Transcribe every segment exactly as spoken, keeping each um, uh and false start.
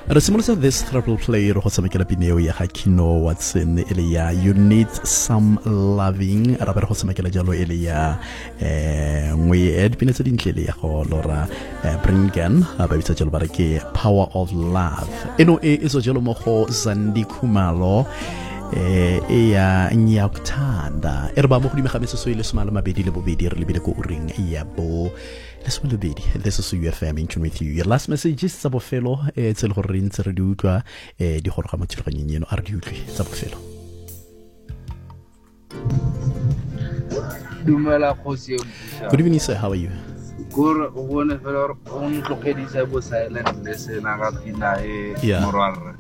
Re simolosa this triple play re go tshamekela pineo ya ga Kino Watson ele ya You Need Some Loving ra ba re go tshamekela jalo ele ya eh ngwe ed pinetse dintle le ya go lora Bringen ba bitsa jalo ba re ke Power of Love eno e iso jalo mo go Zandi Khumalo eh e ya nyakuthanda e re ba mo go dimega meso ile somala mabedi le bobedi re lebile go uring ya bo Let's go baby. This is U F M in tune with you. Your last message is Sabofelo. It's a little rinse reduced. The Horamatul Ranino are due. Sabofelo. Good evening, sir. How are you? Good. One fellow on Clocadis, I was silent. Listen, I got in a morar.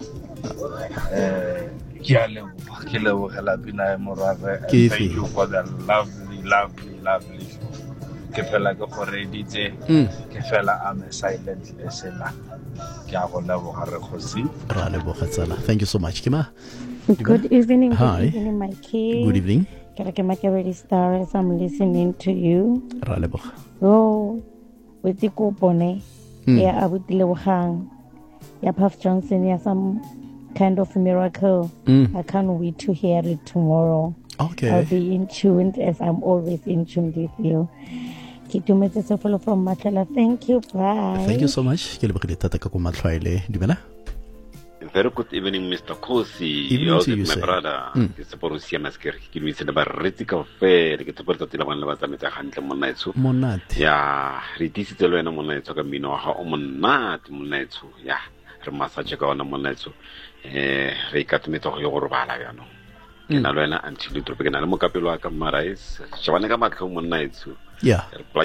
Kialo, Kilo, Halapina, morar. Thank you for the lovely, lovely, lovely. Ke fela ke gore D J ke fela am a silent listener ke a go leboga re khosi ra leboga tsala. Thank you so much Kima. Good evening. Hi. Good evening my kid. Good evening. Ke re ke makebedi star as I'm listening to you. Ra leboga. Oh with the kupone ya abutile bogang ya Puff Johnson ya some kind of miracle. I can't wait to hear it tomorrow. Okay. I'll be in tune as I'm always in tune with you. Kitumetse Sofolo from Matlela. Thank you. Bye. Thank you so much. Ke lebogile tata ka go matlwaele dumela. Very good evening, Mister Kosi. Evening to you, my sir. brother. Ke seporo sia masker ke le itse ba retsi ka fe ke tsopela tsa bana le ba tsametsa gantle monna etso. Monate. Ya, re disitse le wena monna etso ka mino ga o monnate monna etso. Ya, re masaje ka ona monna etso. Eh, re ikatumetse go yo go robala yana. Ke na le wena until le trope ke na le mokapelo wa ka marais. Tshwana ka makho monna etso. Yeah.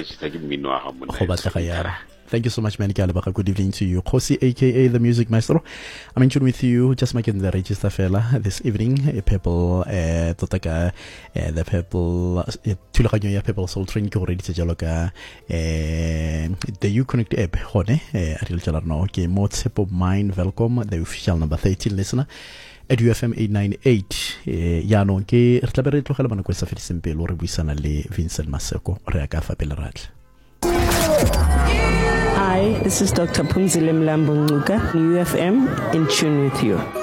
Thank you so much, man. Good evening to you. Khosi, aka the Music Maestro. I'm in tune with you. Just making the register fella this evening. A people, uh, Totaka, uh, the people, Tulakanya people, Soul Train, already to Jaloka, the U Connect app, Hone, Ariel Jalarno, okay, Motsepo Mind, welcome, the official number thirteen listener. At U F M eight ninety-eight ya no ke re tlabere tlogela bana kwa sa fedisempelo re buisana le Vincent Maseko re ka fa pele ratla. Hi, this is Doctor Punzile Mlambo Nguka, U F M in tune with you.